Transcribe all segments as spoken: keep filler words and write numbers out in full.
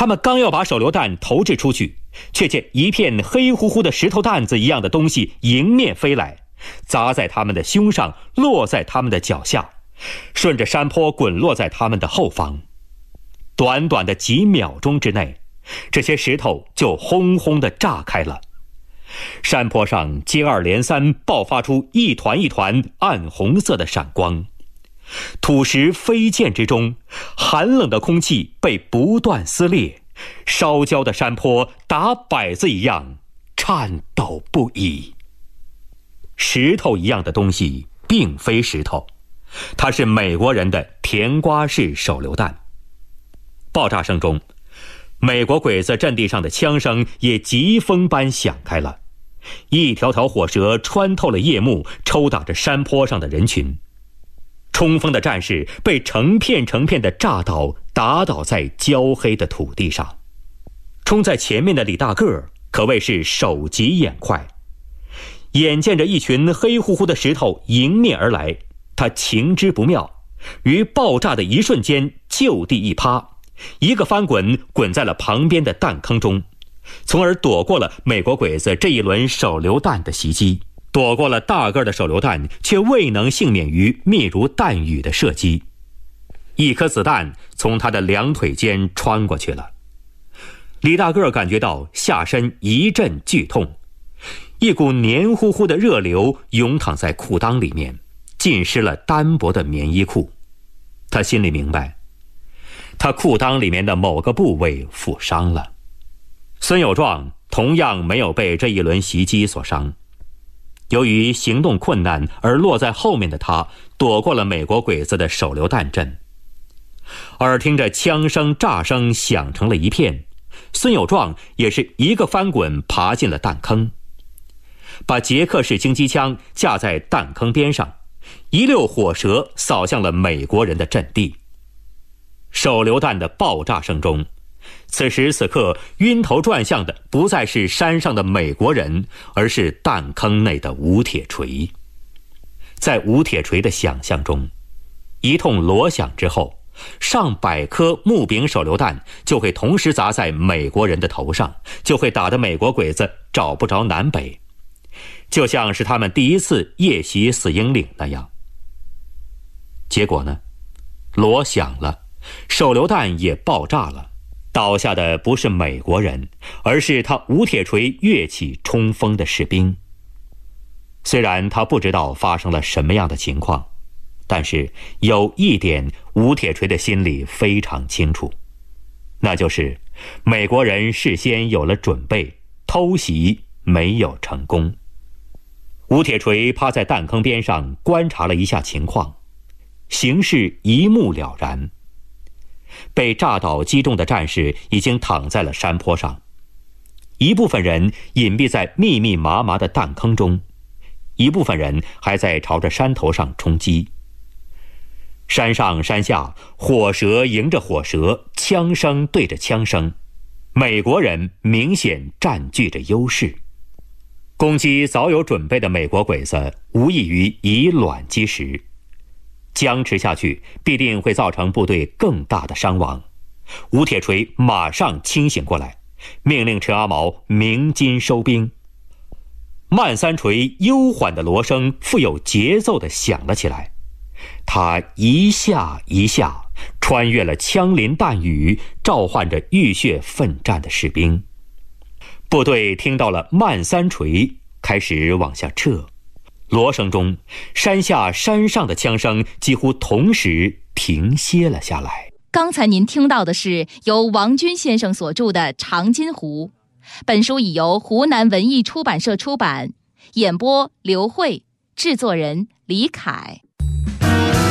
他们刚要把手榴弹投掷出去，却见一片黑乎乎的石头弹子一样的东西迎面飞来，砸在他们的胸上，落在他们的脚下，顺着山坡滚落在他们的后方。短短的几秒钟之内，这些石头就轰轰地炸开了。山坡上接二连三爆发出一团一团暗红色的闪光，土石飞溅之中，寒冷的空气被不断撕裂，烧焦的山坡打摆子一样颤抖不已。石头一样的东西并非石头，它是美国人的甜瓜式手榴弹。爆炸声中，美国鬼子阵地上的枪声也疾风般响开了，一条条火蛇穿透了夜幕，抽打着山坡上的人群。冲锋的战士被成片成片的炸倒，打倒在焦黑的土地上。冲在前面的李大个可谓是手疾眼快，眼见着一群黑乎乎的石头迎面而来，他情知不妙，于爆炸的一瞬间就地一趴，一个翻滚滚在了旁边的弹坑中，从而躲过了美国鬼子这一轮手榴弹的袭击。躲过了大个的手榴弹，却未能幸免于密如弹雨的射击。一颗子弹从他的两腿间穿过去了。李大个感觉到下身一阵剧痛，一股黏糊糊的热流涌淌在裤裆里面，浸湿了单薄的棉衣裤。他心里明白，他裤裆里面的某个部位负伤了。孙有壮同样没有被这一轮袭击所伤。由于行动困难而落在后面的他，躲过了美国鬼子的手榴弹阵。耳听着枪声炸声响成了一片，孙有壮也是一个翻滚爬进了弹坑，把捷克式轻机枪架在弹坑边上，一溜火蛇扫向了美国人的阵地。手榴弹的爆炸声中，此时此刻晕头转向的不再是山上的美国人，而是弹坑内的吴铁锤。在吴铁锤的想象中，一通锣响之后，上百颗木柄手榴弹就会同时砸在美国人的头上，就会打得美国鬼子找不着南北，就像是他们第一次夜袭死鹰岭那样。结果呢，锣响了，手榴弹也爆炸了，倒下的不是美国人，而是他吴铁锤跃起冲锋的士兵。虽然他不知道发生了什么样的情况，但是有一点吴铁锤的心里非常清楚，那就是美国人事先有了准备，偷袭没有成功。吴铁锤趴在弹坑边上观察了一下情况，形势一目了然。被炸倒击中的战士已经躺在了山坡上，一部分人隐蔽在密密麻麻的弹坑中，一部分人还在朝着山头上冲击。山上山下，火蛇迎着火蛇，枪声对着枪声，美国人明显占据着优势。攻击早有准备的美国鬼子无异于以卵击石，僵持下去必定会造成部队更大的伤亡。吴铁锤马上清醒过来，命令陈阿毛鸣金收兵。慢三锤悠缓的锣声富有节奏地响了起来，它一下一下穿越了枪林弹雨，召唤着浴血奋战的士兵。部队听到了慢三锤，开始往下撤。锣声中，山下山上的枪声几乎同时停歇了下来。 刚才您听到的是由王军先生所著的《长津湖》，本书已由湖南文艺出版社出版，演播刘慧，制作人李凯。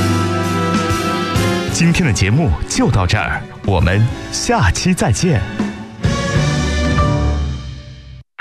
今天的节目就到这儿，我们下期再见。